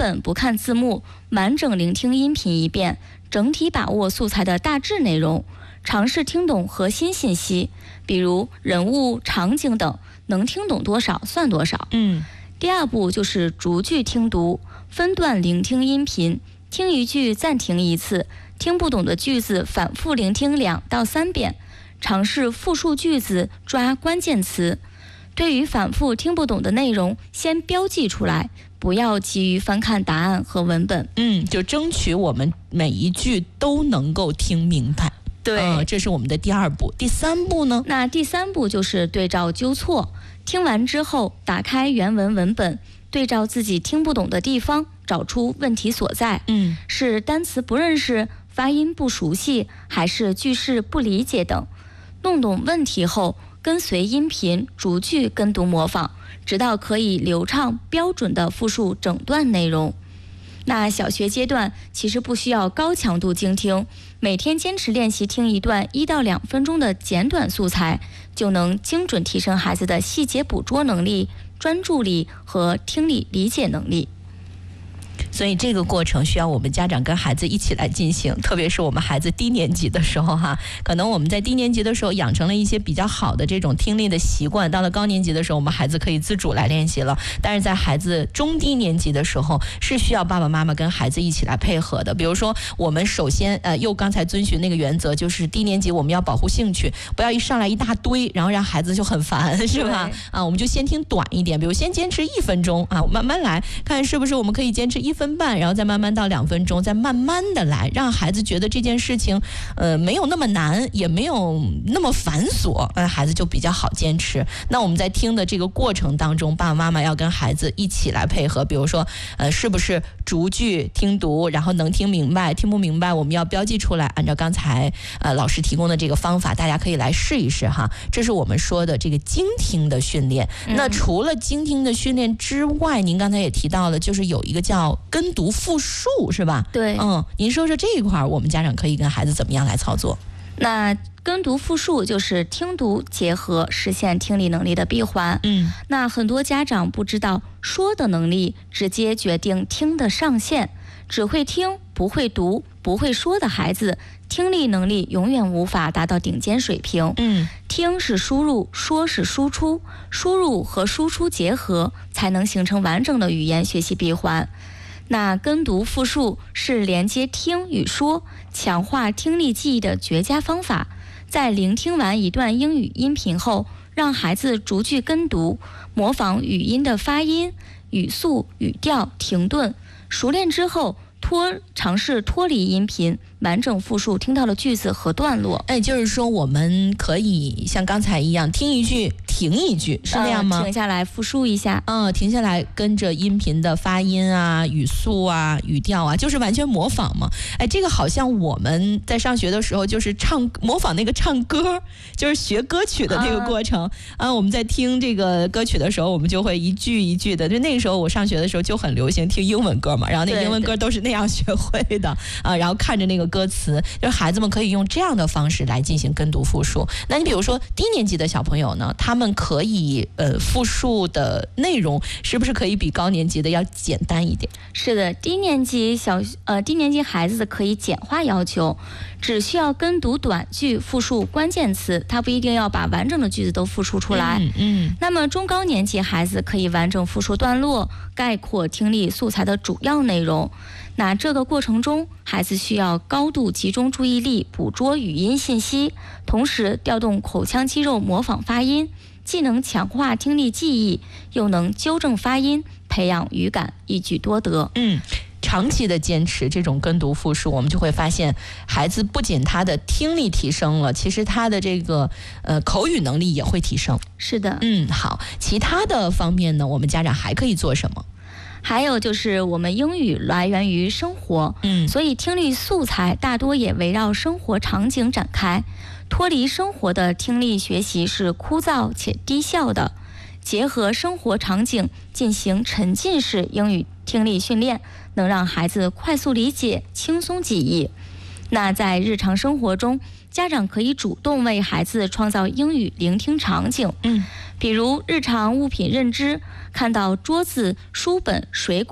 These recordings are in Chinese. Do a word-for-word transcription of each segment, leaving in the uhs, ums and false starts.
本不看字幕，完整聆听音频一遍，整体把握素材的大致内容，尝试听懂核心信息，比如人物、场景等，能听懂多少算多少。 嗯。 第二步就是逐句听读，分段聆听音频，听一句暂停一次，听不懂的句子反复聆听两到三遍，尝试复述句子，抓关键词。对于反复听不懂的内容，先标记出来，不要急于翻看答案和文本。 嗯，就争取我们每一句都能够听明白。 对、 呃，这是我们的第二步。第三步呢？ 那第三步就是对照纠错。听完之后，打开原文文本，对照自己听不懂的地方，找出问题所在。 嗯， 是单词不认识、发音不熟悉，还是句式不理解等。弄懂问题后，跟随音频逐句跟读模仿，直到可以流畅标准地复述整段内容。那小学阶段其实不需要高强度精听，每天坚持练习听一段一到两分钟的简短素材，就能精准提升孩子的细节捕捉能力、专注力和听力理解能力。 所以这个过程需要我们家长跟孩子一起来进行，特别是我们孩子低年级的时候哈，可能我们在低年级的时候养成了一些比较好的这种听力的习惯，到了高年级的时候，我们孩子可以自主来练习了。但是在孩子中低年级的时候，是需要爸爸妈妈跟孩子一起来配合的。比如说，我们首先呃，又刚才遵循那个原则，就是低年级我们要保护兴趣，不要一上来一大堆，然后让孩子就很烦，是吧？啊，我们就先听短一点，比如先坚持一分钟啊，慢慢来，看是不是我们可以坚持一分半，然后再慢慢到两分钟，再慢慢的来，让孩子觉得这件事情呃没有那么难，也没有那么繁琐，呃孩子就比较好坚持。那我们在听的这个过程当中，爸爸妈妈要跟孩子一起来配合，比如说呃是不是逐句听读，然后能听明白，听不明白我们要标记出来，按照刚才呃老师提供的这个方法，大家可以来试一试哈。这是我们说的这个精听的训练。嗯、那除了精听的训练之外，您刚才也提到了，就是有一个叫跟读复述，是吧？ 对， 嗯，您说说这一块，我们家长可以跟孩子怎么样来操作？ 那跟读复述就是听读结合，实现听力能力的闭环。 嗯， 那很多家长不知道，说的能力直接决定听的上限，只会听不会读不会说的孩子，听力能力永远无法达到顶尖水平。 嗯， 听是输入，说是输出，输入和输出结合，才能形成完整的语言学习闭环。那跟读复述是连接听与说，强化听力记忆的绝佳方法。在聆听完一段英语音频后，让孩子逐句跟读，模仿语音的发音、语速、语调、停顿，熟练之后脱尝试脱离音频，完整复述听到的句子和段落。 哎，就是说我们可以像刚才一样，听一句停一句，是那样吗？ 呃、停下来复述一下。 嗯，停下来跟着音频的发音啊、语速啊、语调啊，就是完全模仿嘛。哎，这个好像我们在上学的时候，就是唱模仿那个唱歌，就是学歌曲的那个过程啊。我们在听这个歌曲的时候，我们就会一句一句的。就那个时候我上学的时候就很流行听英文歌嘛，然后那英文歌都是那样学会的啊。然后看着那个歌词，就是孩子们可以用这样的方式来进行跟读复述。那你比如说低年级的小朋友呢，他们可以呃复述的内容是不是可以比高年级的要简单一点？ 是的，低年级小呃低年级孩子的可以简化要求，只需要跟读短句，复述关键词，他不一定要把完整的句子都复述出来。 嗯嗯。 那么中高年级孩子可以完整复述段落，概括听力素材的主要内容。那这个过程中，孩子需要高度集中注意力捕捉语音信息，同时调动口腔肌肉模仿发音，既能强化听力记忆，又能纠正发音，培养语感，一举多得。 嗯，长期的坚持这种跟读复述，我们就会发现孩子不仅他的听力提升了，其实他的这个呃口语能力也会提升。 是的。 嗯，好，其他的方面呢，我们家长还可以做什么？ 还有就是我们英语来源于生活， 嗯， 所以听力素材大多也围绕生活场景展开。脱离生活的听力学习是枯燥且低效的，结合生活场景进行沉浸式英语听力训练，能让孩子快速理解、轻松记忆。那在日常生活中，家长可以主动为孩子创造英语聆听场景， 嗯， 比如日常物品认知，看到桌子、书本、水果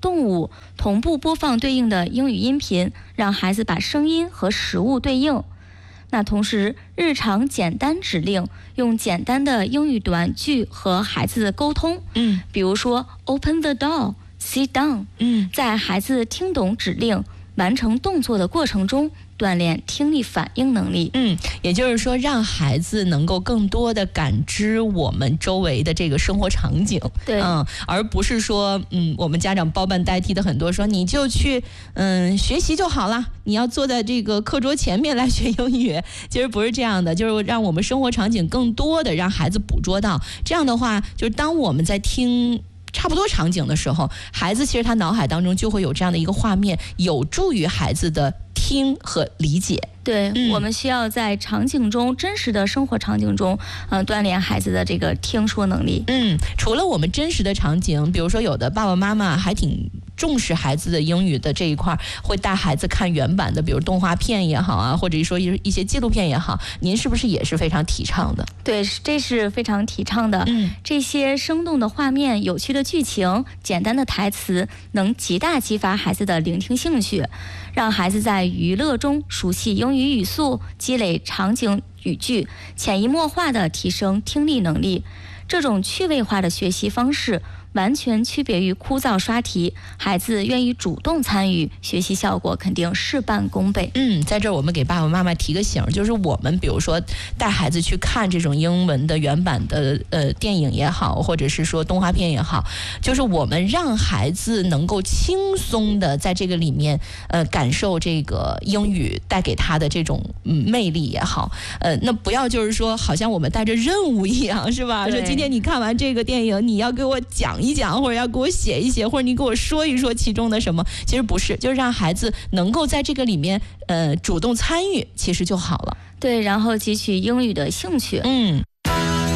动物，同步播放对应的英语音频，让孩子把声音和食物对应。那同时，日常简单指令，用简单的英语短句和孩子沟通。 嗯， 比如说 Open the door, sit down。 嗯， 在孩子听懂指令、完成动作的过程中，锻炼听力反应能力。 嗯，也就是说，让孩子能够更多的感知我们周围的这个生活场景。 对， 嗯，而不是说，嗯，我们家长包办代替的很多，说你就去，嗯，学习就好了，你要坐在这个课桌前面来学英语。其实不是这样的，就是让我们生活场景更多的让孩子捕捉到。这样的话，就是当我们在听差不多场景的时候，孩子其实他脑海当中就会有这样的一个画面，有助于孩子的听和理解。 对、 嗯、 我们需要在场景中，真实的生活场景中，呃，锻炼孩子的这个听说能力。 嗯，除了我们真实的场景，比如说有的爸爸妈妈还挺重视孩子的英语的这一块，会带孩子看原版的，比如动画片也好啊，或者说一些纪录片也好，您是不是也是非常提倡的？ 对，这是非常提倡的。 嗯， 这些生动的画面、有趣的剧情、简单的台词，能极大激发孩子的聆听兴趣，让孩子在娱乐中熟悉英语语速，积累场景语句，潜移默化地提升听力能力。这种趣味化的学习方式完全区别于枯燥刷题，孩子愿意主动参与，学习效果肯定事半功倍。 嗯，在这儿我们给爸爸妈妈提个醒，就是我们比如说带孩子去看这种英文的原版的呃电影也好，或者是说动画片也好，就是我们让孩子能够轻松的在这个里面呃感受这个英语带给他的这种、嗯、魅力也好，呃，那不要就是说好像我们带着任务一样，是吧？说今天你看完这个电影，你要给我讲一讲，或者要给我写一写，或者你给我说一说其中的什么。其实不是，就是让孩子能够在这个里面呃主动参与，其实就好了。 对，然后汲取英语的兴趣。 嗯。